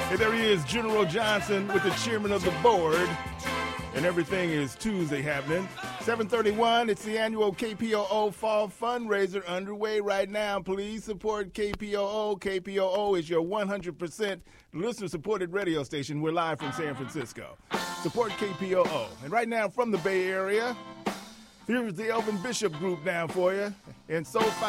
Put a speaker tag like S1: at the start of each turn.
S1: Hey, there he is, General Johnson with the chairman of the board. And everything is Tuesday happening. 7:31, it's the annual KPOO Fall Fundraiser underway right now. Please support KPOO. KPOO is your 100% listener-supported radio station. We're live from San Francisco. Support KPOO. And right now from the Bay Area, here's the Elvin Bishop Group down for you. And SoFi